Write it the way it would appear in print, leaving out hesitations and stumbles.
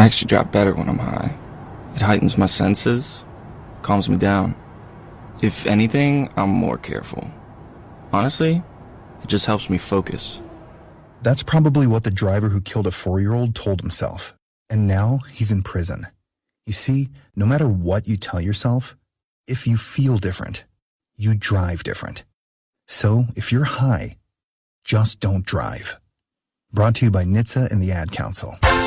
actually drive better when I'm high. It heightens my senses, calms me down. If anything, I'm more careful. Honestly, it just helps me focus. That's probably what the driver who killed a 4-year-old told himself. And now he's in prison. You see, no matter what you tell yourself, if you feel different, you drive different. So if you're high, just don't drive. Brought to you by NHTSA and the Ad Council.